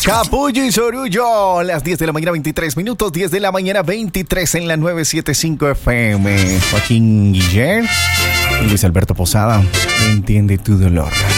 Capullo y Sorullo, las 10 de la mañana 23 minutos, 10 de la mañana 23 en la 975 FM. Joaquín Guillén y Luis Alberto Posada, entiende tu dolor.